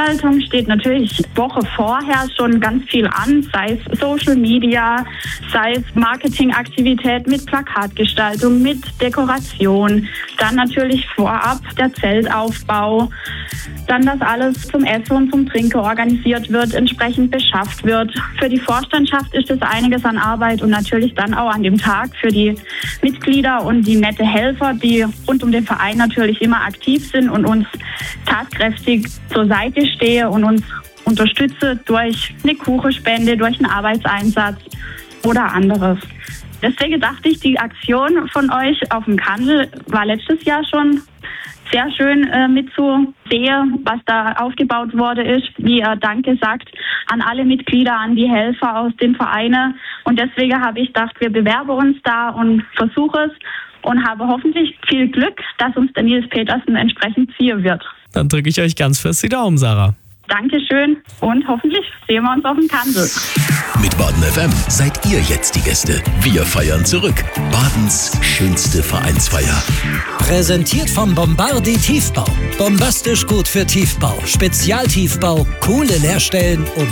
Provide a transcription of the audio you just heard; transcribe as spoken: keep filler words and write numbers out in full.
Veranstaltung steht natürlich Woche vorher schon ganz viel an, sei es Social Media, sei es Marketingaktivität mit Plakatgestaltung, mit Dekoration, dann natürlich vorab der Zeltaufbau, dann, dass alles zum Essen und zum Trinken organisiert wird, entsprechend beschafft wird. Für die Vorstandschaft ist es einiges an Arbeit und natürlich dann auch an dem Tag für die Mitglieder und die nette Helfer, die rund um den Verein natürlich immer aktiv sind und uns tatkräftig zur Seite stehen und uns unterstützen durch eine Kuchenspende, durch einen Arbeitseinsatz oder anderes. Deswegen dachte ich, die Aktion von euch auf dem Kandel war letztes Jahr schon sehr schön äh, mitzusehen, was da aufgebaut wurde ist, wie er Danke sagt an alle Mitglieder, an die Helfer aus den Vereinen. Und deswegen habe ich gedacht, wir bewerben uns da und versuchen es und habe hoffentlich viel Glück, dass uns der Nils Petersen entsprechend ziehen wird. Dann drücke ich euch ganz fest die Daumen, Sarah. Dankeschön und hoffentlich sehen wir uns auf dem Kandel. Mit Baden F M seid ihr jetzt die Gäste. Wir feiern zurück. Badens schönste Vereinsfeier. Präsentiert vom Bombardi Tiefbau. Bombastisch gut für Tiefbau. Spezialtiefbau, coole Leerstellen und